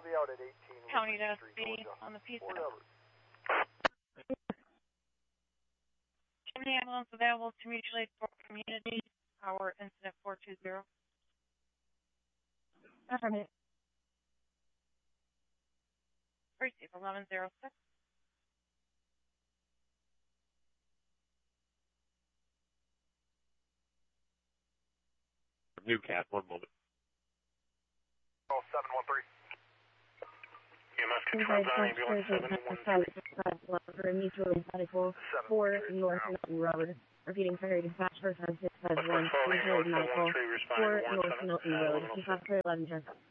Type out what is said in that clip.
be out at 18 County to Street, be Georgia. on the P6. Whatever. Chimney ambulance available to mutual aid for community. Our incident 420. Affirmative. Receive 1106. Newcat, one moment. Call 713. EMS control zone, ambulance 713. Mutual medical 4 North Milton Road. Repeating fire dispatch for 7651. Mutual medical 4 North Milton Road. Dispatch for 11 10.